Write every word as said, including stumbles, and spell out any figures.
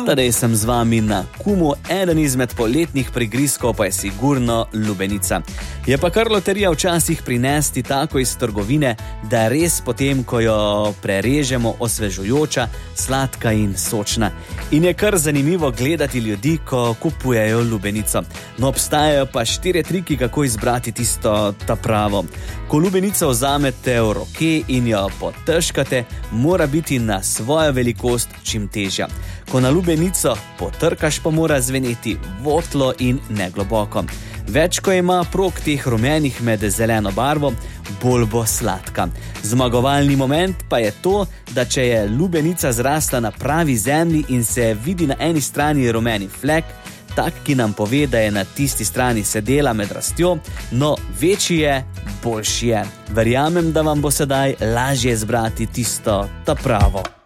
Tadej sem z vami na Kumu, eden izmed poletnih prigrizkov pa je sigurno lubenica. Je pa kar loterija včasih prinesti tako iz trgovine, da je res potem, ko jo prerežemo, osvežujoča, sladka in sočna. In je kar zanimivo gledati ljudi, ko kupujejo lubenico. No, obstajajo pa štiri triki, kako izbrati tisto ta pravo. Ko lubenico vzamete v roke in jo potežkate, mora biti na svojo velikost čim težja. Ko na lubenico potrkaš, pa mora zveneti votlo in negloboko. Več, ko ima prog teh rumenih med zeleno barvo, bolj bo sladka. Zmagovalni moment pa je to, da če je lubenica zrasla na pravi zemlji in se vidi na eni strani rumeni flek, tak, ki nam pove, da je na tisti strani sedela med rastjo, no, večji je, boljši je. Verjamem, da vam bo sedaj lažje zbrati tisto ta pravo.